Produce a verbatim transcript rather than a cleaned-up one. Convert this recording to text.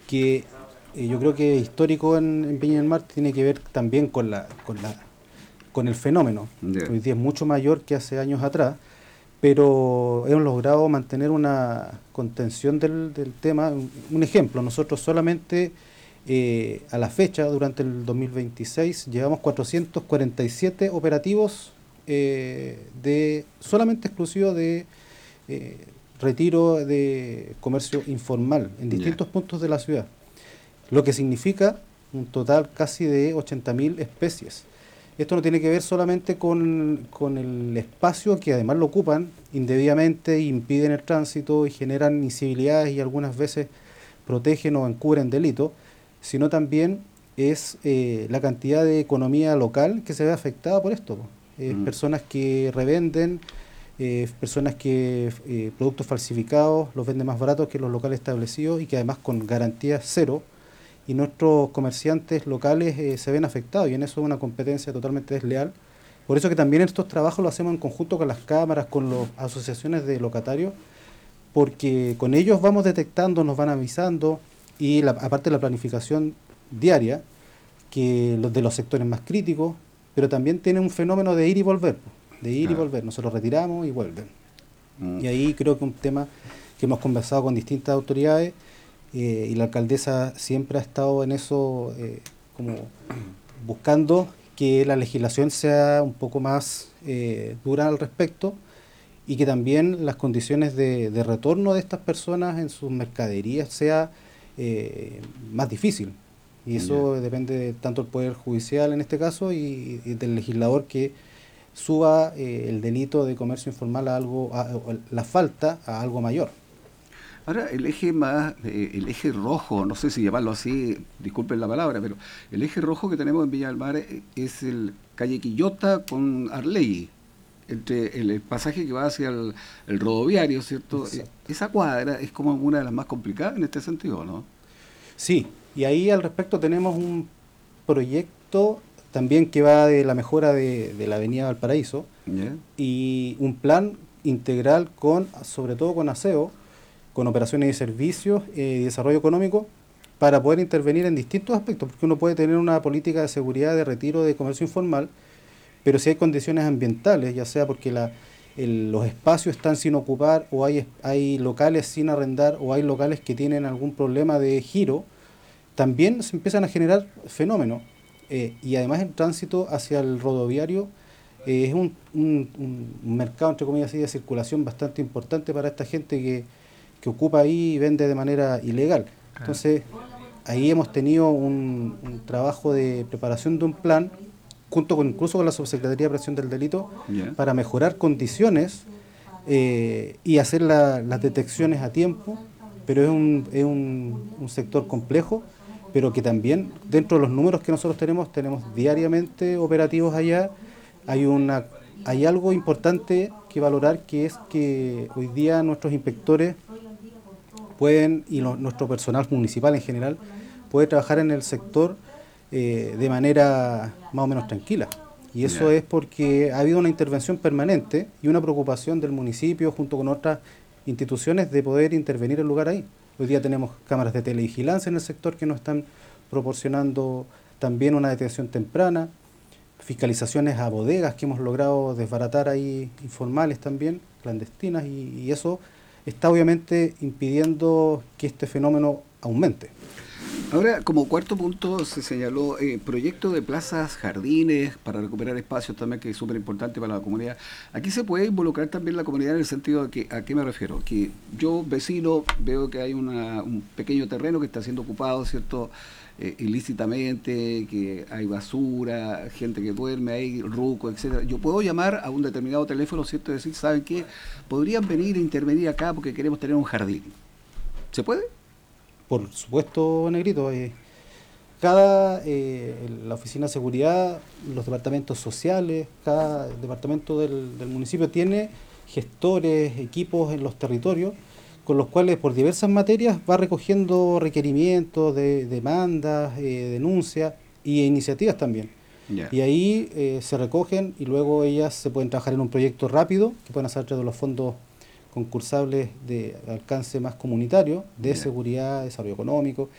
que eh, yo creo que es histórico en, en Viña del Mar, tiene que ver también con la, con la, con el fenómeno. Ya. Hoy día es mucho mayor que hace años atrás, pero hemos logrado mantener una contención del, del tema. Un, un ejemplo, nosotros solamente eh, a la fecha, durante el dos mil veintiséis, llevamos cuatrocientos cuarenta y siete operativos eh, de solamente exclusivos de eh, retiro de comercio informal en Ya. distintos puntos de la ciudad, lo que significa un total casi de ochenta mil especies. Esto no tiene que ver solamente con, con el espacio, que además lo ocupan indebidamente, impiden el tránsito y generan incivilidades y algunas veces protegen o encubren delitos, sino también es eh, la cantidad de economía local que se ve afectada por esto. Eh, Mm. personas que revenden, eh, personas que eh, productos falsificados los venden más baratos que los locales establecidos y que además con garantía cero, y nuestros comerciantes locales eh, se ven afectados, y en eso es una competencia totalmente desleal. Por eso que también estos trabajos los hacemos en conjunto con las cámaras, con las asociaciones de locatarios, porque con ellos vamos detectando, nos van avisando, y la, aparte de la planificación diaria, que los de los sectores más críticos, pero también tiene un fenómeno de ir y volver, po, de ir y Claro. volver. Nosotros retiramos y vuelven. Mm. Y ahí creo que un tema que hemos conversado con distintas autoridades, eh, y la alcaldesa siempre ha estado en eso, eh, como buscando que la legislación sea un poco más eh, dura al respecto, y que también las condiciones de, de retorno de estas personas en sus mercaderías sea eh, más difícil. Y Ya. eso depende de tanto el Poder Judicial en este caso y, y del legislador, que suba eh, el delito de comercio informal a algo, a, a la falta a algo mayor. Ahora, el eje más, eh, el eje rojo, no sé si llamarlo así, disculpen la palabra, pero el eje rojo que tenemos en Villa del Mar eh, es el calle Quillota con Arley, entre el, el pasaje que va hacia el, el rodoviario, ¿cierto? Eh, Exacto. Esa cuadra es como una de las más complicadas en este sentido, ¿no? Sí, y ahí al respecto tenemos un proyecto también que va de la mejora de, de la avenida Valparaíso, ¿Ya? y un plan integral con, sobre todo con aseo, con operaciones y servicios eh, y desarrollo económico, para poder intervenir en distintos aspectos, porque uno puede tener una política de seguridad de retiro de comercio informal, pero si hay condiciones ambientales, ya sea porque la, el, los espacios están sin ocupar, o hay, hay locales sin arrendar, o hay locales que tienen algún problema de giro, también se empiezan a generar fenómenos. Eh, y además el tránsito hacia el rodoviario eh, es un, un, un mercado, entre comillas así, de circulación bastante importante para esta gente que, que ocupa ahí y vende de manera ilegal. Claro. Entonces, ahí hemos tenido un, un trabajo de preparación de un plan, junto con incluso con la Subsecretaría de Prevención del Delito, ¿Ya? para mejorar condiciones eh, y hacer la, las detecciones a tiempo, pero es un, es un, un sector complejo, pero que también dentro de los números que nosotros tenemos, tenemos diariamente operativos allá. Hay una hay algo importante que valorar, que es que hoy día nuestros inspectores pueden, y lo, nuestro personal municipal en general, puede trabajar en el sector eh, de manera más o menos tranquila. Y eso Ya. es porque ha habido una intervención permanente y una preocupación del municipio junto con otras instituciones de poder intervenir el lugar ahí. Hoy día tenemos cámaras de televigilancia en el sector que nos están proporcionando también una detección temprana, fiscalizaciones a bodegas que hemos logrado desbaratar ahí, informales también, clandestinas, y, y eso está obviamente impidiendo que este fenómeno aumente. Ahora, como cuarto punto, se señaló eh, proyecto de plazas, jardines, para recuperar espacios también, que es súper importante para la comunidad. Aquí se puede involucrar también la comunidad en el sentido de que, ¿a qué me refiero? Que yo, vecino, veo que hay una, un pequeño terreno que está siendo ocupado, ¿cierto? Eh, ilícitamente, que hay basura, gente que duerme ahí, ruco, etcétera. Yo puedo llamar a un determinado teléfono, ¿cierto? Y decir, ¿saben qué? Podrían venir e intervenir acá porque queremos tener un jardín. ¿Se puede? Por supuesto, Negrito, eh, cada eh, la oficina de seguridad, los departamentos sociales, cada departamento del, del municipio tiene gestores, equipos en los territorios, con los cuales por diversas materias va recogiendo requerimientos, de, demandas, eh, denuncias y iniciativas también. Ya. Y ahí eh, se recogen, y luego ellas se pueden trabajar en un proyecto rápido que pueden hacer a través de los fondos concursables de alcance más comunitario, de Ya. seguridad, desarrollo económico.